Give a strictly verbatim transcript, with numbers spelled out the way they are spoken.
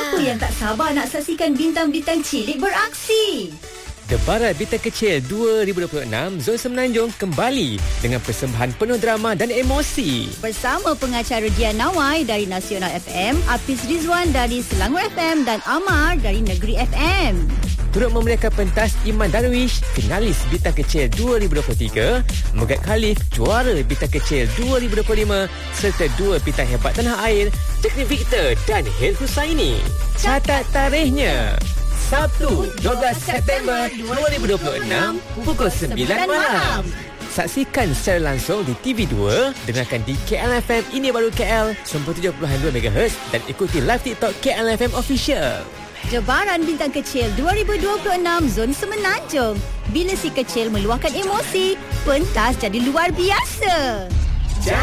Siapa yang tak sabar nak saksikan bintang-bintang cilik beraksi? Debaran Bintang Kecil dua ribu dua puluh enam Zon Semenanjung kembali dengan persembahan penuh drama dan emosi. Bersama pengacara Dian Nawai dari Nasional F M, Hafiz Rizwan dari Selangor F M dan Amar dari Negeri F M. Turut memeriahkan pentas Iman Darwish, finalis Bintang Kecil dua ribu dua puluh tiga, Megat Khalif, juara Bintang Kecil dua ribu dua puluh lima, serta dua bintang hebat tanah air, Jacqueline Victor dan Hel Husaini. Catat tarikhnya, Sabtu dua belas September dua ribu dua puluh enam pukul sembilan malam. Saksikan secara langsung di T V dua, dengarkan di K L F M Ini Baru K L sembilan puluh tujuh perpuluhan dua megahertz dan ikuti live TikTok K L F M Official. Debaran Bintang Kecil dua ribu dua puluh enam Zon Semenanjung. Bila si kecil meluahkan emosi, pentas jadi luar biasa.